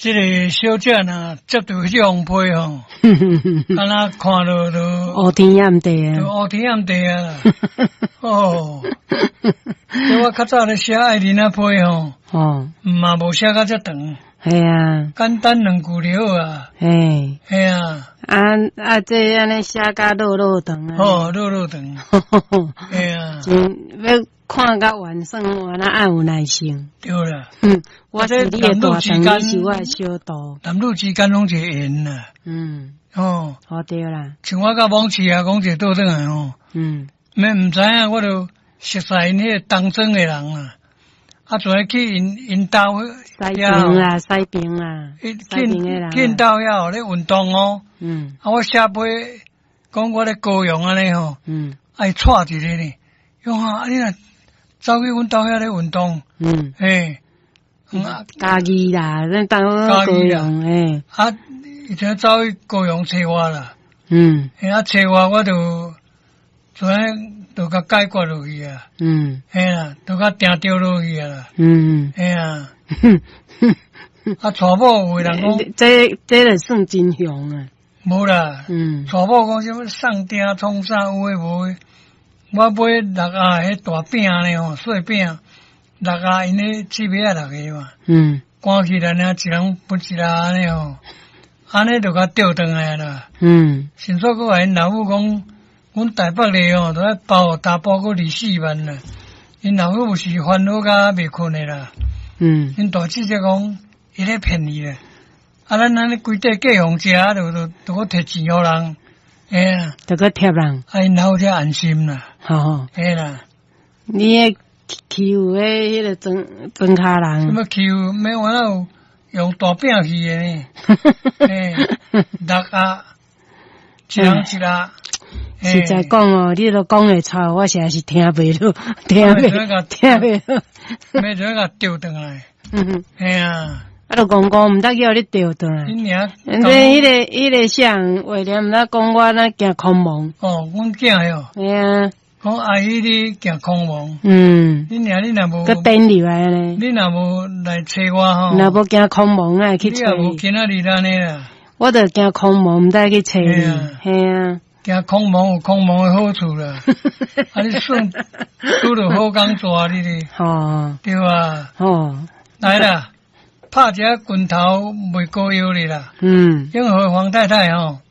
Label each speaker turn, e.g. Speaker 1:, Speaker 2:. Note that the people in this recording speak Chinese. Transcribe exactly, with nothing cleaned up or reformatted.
Speaker 1: 这个小姐呢，接到这红批吼，安那看到都
Speaker 2: 乌天暗地啊，
Speaker 1: 乌天暗地啊，哦，所以我较早咧写爱人啊批吼，
Speaker 2: 哦，
Speaker 1: 嘛无写到遮长，
Speaker 2: 系啊，
Speaker 1: 简单两句就好啊，
Speaker 2: 嘿，
Speaker 1: 系啊，
Speaker 2: 啊啊，这安尼写甲落落长啊，
Speaker 1: 哦，落落长，系啊，
Speaker 2: 真要看甲完算，完啊爱有耐心。
Speaker 1: 对啦，
Speaker 2: 嗯，我是你的大长，你是我的小大。
Speaker 1: 男女之间拢是缘啦，
Speaker 2: 嗯，
Speaker 1: 哦，
Speaker 2: 好对啦，
Speaker 1: 像我甲往期啊讲者倒转来吼，
Speaker 2: 嗯，
Speaker 1: 免毋知影我就熟悉因迄个当真诶人啦，啊，就去因因兜
Speaker 2: 西平啦，西平啦，
Speaker 1: 去
Speaker 2: 西平诶人，
Speaker 1: 见兜遐咧运动哦，
Speaker 2: 嗯，
Speaker 1: 啊，我写杯讲我咧高雄安尼吼，
Speaker 2: 嗯，
Speaker 1: 爱带一个呢，用啊，你若走去阮兜遐咧运动，
Speaker 2: 嗯，
Speaker 1: 嘿，啊，
Speaker 2: 家己啦，咱当高雄诶，
Speaker 1: 啊，伊就走去高雄找我啦，
Speaker 2: 嗯，
Speaker 1: 嘿，啊，找我我就就安就甲解决落去啊，
Speaker 2: 嗯，
Speaker 1: 嘿啦，就甲定着落去啊啦，
Speaker 2: 嗯，
Speaker 1: 嘿啊，
Speaker 2: 哼哼。
Speaker 1: 啊，娶某有诶人讲，
Speaker 2: 这这个算真凶啊！
Speaker 1: 无啦，
Speaker 2: 嗯，
Speaker 1: 娶某讲什么上钉冲啥有诶无诶，我买六下迄大饼呢吼，细饼，六下因咧姊妹啊六个嘛，
Speaker 2: 嗯，
Speaker 1: 关起来呢，一人分一下安尼吼，安尼就甲调转来啦。
Speaker 2: 嗯，
Speaker 1: 先说个因老母讲，阮台北咧吼，都要包大包个二四万啦，因老母是烦恼甲未困诶啦，
Speaker 2: 嗯，
Speaker 1: 因大姐姐讲。伊咧骗你咧，啊！咱安尼规块计用食，就就就搁摕钱互人，哎呀，
Speaker 2: 这个贴人，
Speaker 1: 啊，因老才安心啦，
Speaker 2: 吼，
Speaker 1: 哎啦，
Speaker 2: 你迄欺负迄迄个装装卡人，
Speaker 1: 什么欺负？免我那有用大饼去的呢，哎，六下，一人一下，
Speaker 2: 实在讲哦，你都讲会出，我实在是听袂落，听袂，听袂落，
Speaker 1: 没做甲丢转来，
Speaker 2: 嗯，
Speaker 1: 哎呀。
Speaker 2: 啊，就讲讲毋得叫你调倒来。
Speaker 1: 恁娘，
Speaker 2: 你迄个迄个像话念毋得讲我那行空蒙。
Speaker 1: 哦，阮囝哟。
Speaker 2: 系啊。
Speaker 1: 讲阿姨你行空蒙。
Speaker 2: 嗯。
Speaker 1: 恁娘你若无。
Speaker 2: 个等入来咧。
Speaker 1: 你若无来找我吼。
Speaker 2: 若无行空蒙啊去找。
Speaker 1: 你也无今仔日安尼啦。
Speaker 2: 我着行空蒙，毋得去找你。系啊。
Speaker 1: 行空蒙有空蒙的好处啦。啊，你算拄着好工做你咧。
Speaker 2: 吼。
Speaker 1: 对啊。
Speaker 2: 吼。
Speaker 1: 来啦。拍一下拳头袂高腰哩啦，
Speaker 2: 嗯，
Speaker 1: 永和黄太太吼，